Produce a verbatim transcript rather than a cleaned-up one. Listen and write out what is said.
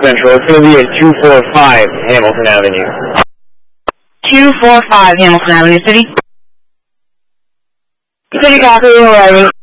Central. It's going to be at two forty-five Hamilton Avenue. two forty-five Hamilton Avenue, City. City copy, eleven.